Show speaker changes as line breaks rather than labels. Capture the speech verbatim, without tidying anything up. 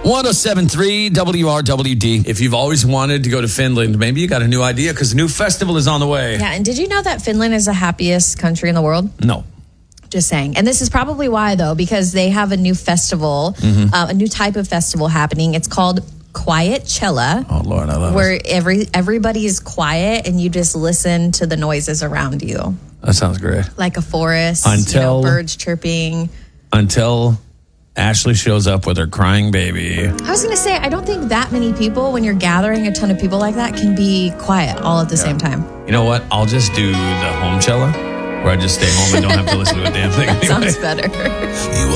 one oh seven point three W R W D. If you've always wanted to go to Finland, maybe you got a new idea because a new festival is on the way.
Yeah, and did you know that Finland is the happiest country in the world?
No.
Just saying. And this is probably why, though, because they have a new festival, mm-hmm. uh, a new type of festival happening. It's called Quietcella.
Oh, Lord, I love
where
it.
Where every, everybody is quiet and you just listen to the noises around you.
That sounds great.
Like a forest,
until,
you know, birds chirping.
Until Ashley shows up with her crying baby.
I was going to say, I don't think that many people, when you're gathering a ton of people like that, can be quiet all at the yeah. same time.
You know what? I'll just do the home cella, where I just stay home and don't have to listen to a damn thing.
That
anyway.
sounds better.